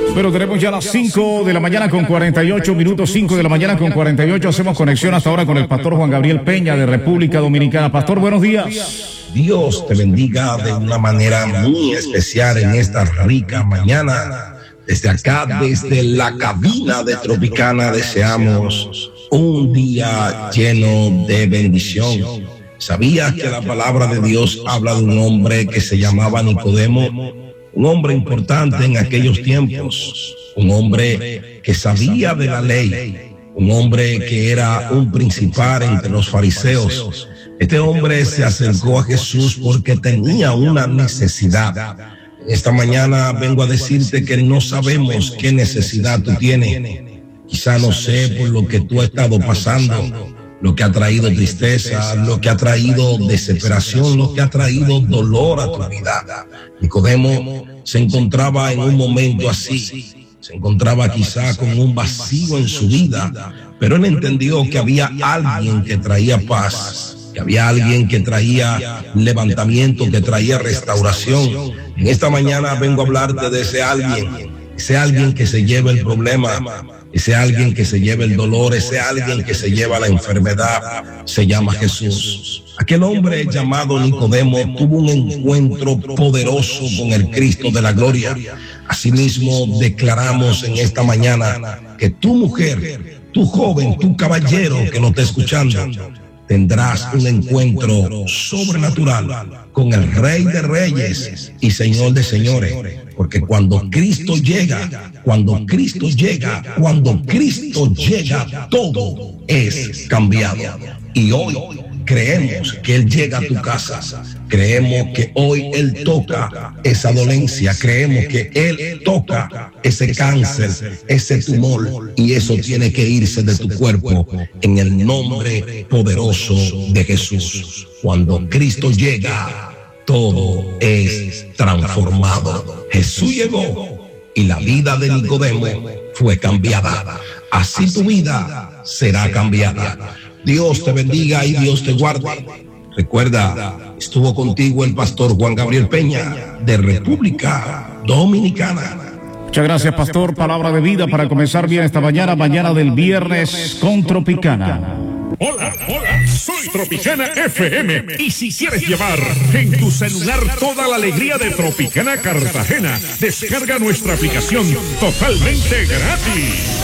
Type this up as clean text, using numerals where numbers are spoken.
Pero tenemos ya las 5 de la mañana con 48 minutos, 5 de la mañana con 48. Hacemos conexión hasta ahora con el pastor Juan Gabriel Peña de República Dominicana. Pastor, buenos días. Dios te bendiga de una manera muy especial en esta rica mañana. Desde acá, desde la cabina de Tropicana, deseamos un día lleno de bendición. ¿Sabías que la palabra de Dios habla de un hombre que se llamaba Nicodemo? Un hombre importante en aquellos tiempos, un hombre que sabía de la ley, un hombre que era un principal entre los fariseos. Este hombre se acercó a Jesús porque tenía una necesidad. Esta mañana vengo a decirte que no sabemos qué necesidad tú tienes. Quizá no sé por lo que tú has estado pasando, lo que ha traído tristeza, lo que ha traído desesperación, lo que ha traído dolor a tu vida. Nicodemo se encontraba en un momento así, se encontraba quizá con un vacío en su vida, pero él entendió que había alguien que traía paz, que había alguien que traía levantamiento, que traía restauración. En esta mañana vengo a hablarte de ese alguien que se lleva el problema, ese alguien que se lleva el dolor, ese alguien que se lleva la enfermedad, se llama Jesús. Aquel hombre llamado Nicodemo tuvo un encuentro poderoso con el Cristo de la gloria. Asimismo, declaramos en esta mañana que tu mujer, tu joven, tu caballero que nos está escuchando, tendrás un encuentro sobrenatural con el Rey de Reyes y Señor de Señores. Porque cuando Cristo llega, todo es cambiado. Y hoy creemos que Él llega a tu casa. Creemos que hoy Él toca esa dolencia. Creemos que Él toca ese cáncer, ese tumor. Y eso tiene que irse de tu cuerpo en el nombre poderoso de Jesús. Cuando Cristo llega, todo es transformado. Jesús llegó y la vida de Nicodemo fue cambiada. Así tu vida será cambiada. Dios te bendiga y Dios te guarde. Recuerda, estuvo contigo el pastor Juan Gabriel Peña de República Dominicana. Muchas gracias, pastor. Palabra de vida para comenzar bien esta mañana, mañana del viernes con Tropicana. Hola, soy Tropicana FM. Y si quieres llevar en tu celular toda la alegría de Tropicana Cartagena, descarga nuestra aplicación totalmente gratis.